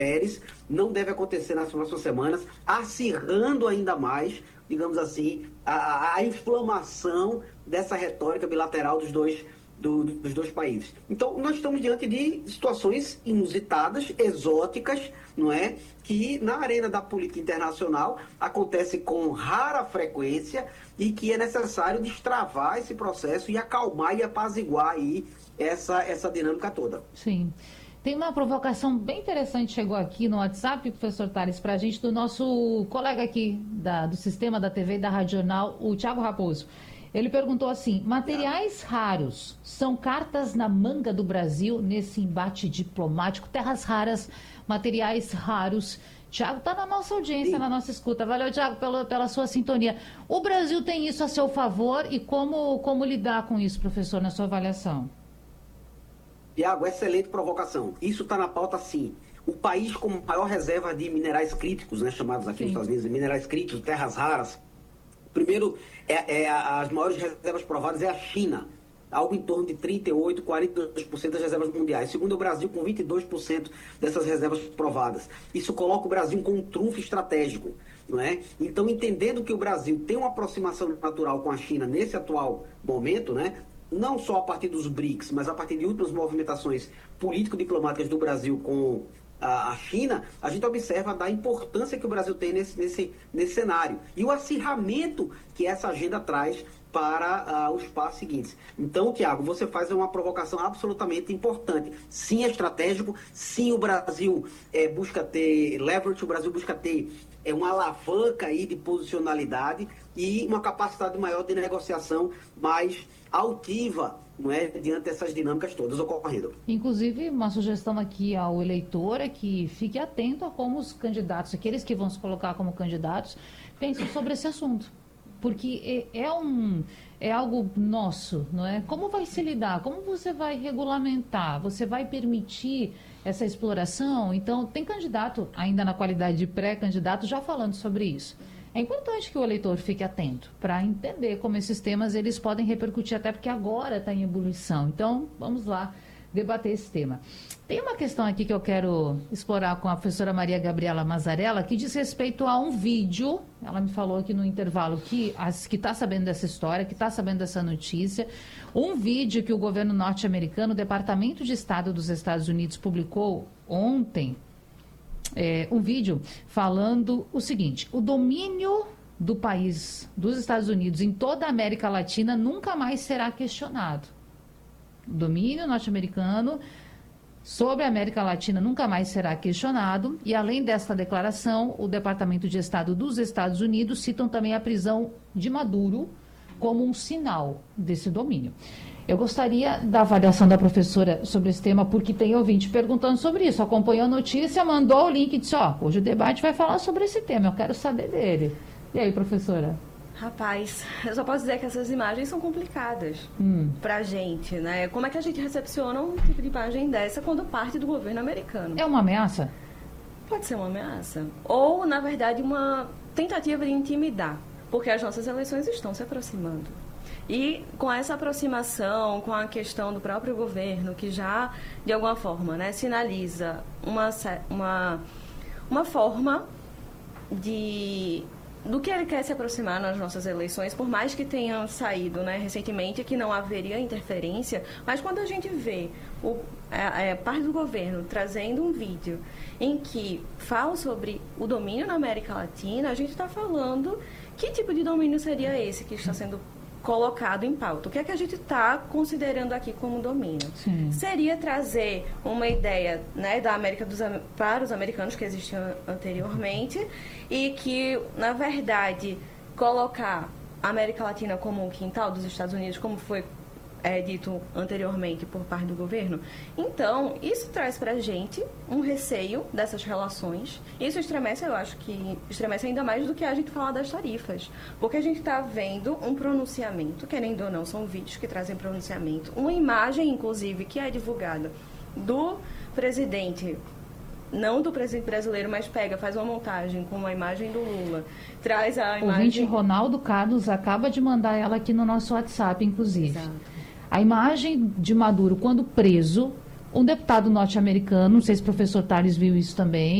não deve acontecer nas próximas semanas, acirrando ainda mais, digamos assim, a inflamação dessa retórica bilateral dos dois países. Então, nós estamos diante de situações inusitadas, exóticas, não é? Que na arena da política internacional acontece com rara frequência e que é necessário destravar esse processo e acalmar e apaziguar aí essa dinâmica toda. Sim. Tem uma provocação bem interessante que chegou aqui no WhatsApp, professor Tales, para a gente, do nosso colega aqui do Sistema da TV e da Rádio Jornal, o Thiago Raposo. Ele perguntou assim: materiais raros são cartas na manga do Brasil nesse embate diplomático? Terras raras, materiais raros. Tiago está na nossa audiência, na nossa escuta. Valeu, Tiago, pela sua sintonia. O Brasil tem isso a seu favor e como lidar com isso, professor, na sua avaliação? Tiago, excelente provocação. Isso está na pauta, sim. O país com maior reserva de minerais críticos, né, chamados aqui nos Estados Unidos de minerais críticos, terras raras. Primeiro, as maiores reservas provadas é a China, algo em torno de 38%, 42% das reservas mundiais. Segundo, o Brasil com 22% dessas reservas provadas. Isso coloca o Brasil com um trunfo estratégico, não é? Então, entendendo que o Brasil tem uma aproximação natural com a China nesse atual momento, né? Não só a partir dos BRICS, mas a partir de últimas movimentações político-diplomáticas do Brasil com a China, a gente observa da importância que o Brasil tem nesse cenário e o acirramento que essa agenda traz para os passos seguintes. Então, Tiago, você faz uma provocação absolutamente importante. Sim, é estratégico, sim, o Brasil busca ter leverage, o Brasil busca ter uma alavanca aí de posicionalidade e uma capacidade maior de negociação mais altiva, não é, diante dessas dinâmicas todas ocorrendo. Inclusive, uma sugestão aqui ao eleitor é que fique atento a como os candidatos, aqueles que vão se colocar como candidatos, pensam sobre esse assunto. Porque é algo nosso, não é? Como vai se lidar? Como você vai regulamentar? Você vai permitir essa exploração? Então, tem candidato, ainda na qualidade de pré-candidato, já falando sobre isso. É importante que o eleitor fique atento para entender como esses temas eles podem repercutir, até porque agora está em ebulição. Então, vamos lá debater esse tema. Tem uma questão aqui que eu quero explorar com a professora Maria Gabriela Mazzarella, que diz respeito a um vídeo. Ela me falou aqui no intervalo que está sabendo dessa história, que está sabendo dessa notícia. Um vídeo que o governo norte-americano, o Departamento de Estado dos Estados Unidos, publicou ontem. Um vídeo falando o seguinte: o domínio do país, dos Estados Unidos, em toda a América Latina nunca mais será questionado. O domínio norte-americano sobre a América Latina nunca mais será questionado. E além desta declaração, o Departamento de Estado dos Estados Unidos citam também a prisão de Maduro como um sinal desse domínio. Eu gostaria da avaliação da professora sobre esse tema, porque tem ouvinte perguntando sobre isso. Acompanhou a notícia, mandou o link e disse: hoje o debate vai falar sobre esse tema, eu quero saber dele. E aí, professora? Rapaz, eu só posso dizer que essas imagens são complicadas pra gente, né? Como é que a gente recepciona um tipo de imagem dessa quando parte do governo americano? É uma ameaça? Pode ser uma ameaça. Ou, na verdade, uma tentativa de intimidar, porque as nossas eleições estão se aproximando. E com essa aproximação, com a questão do próprio governo, que já, de alguma forma, né, sinaliza uma forma do que ele quer se aproximar nas nossas eleições, por mais que tenha saído, né, recentemente que não haveria interferência, mas quando a gente vê parte do governo trazendo um vídeo em que fala sobre o domínio na América Latina, a gente está falando que tipo de domínio seria esse que está sendo colocado em pauta. O que é que a gente está considerando aqui como domínio? Sim. Seria trazer uma ideia, né, da América para os americanos que existiam anteriormente e que, na verdade, colocar a América Latina como um quintal dos Estados Unidos, como foi dito anteriormente por parte do governo. Então, isso traz para a gente um receio dessas relações. Isso estremece, eu acho que estremece ainda mais do que a gente falar das tarifas. Porque a gente está vendo um pronunciamento, querendo ou não, são vídeos que trazem pronunciamento. Uma imagem, inclusive, que é divulgada do presidente, não do presidente brasileiro, mas faz uma montagem com uma imagem do Lula. Traz a imagem... O ouvinte Ronaldo Carlos acaba de mandar ela aqui no nosso WhatsApp, inclusive. Exato. A imagem de Maduro, quando preso, um deputado norte-americano, não sei se o professor Tales viu isso também,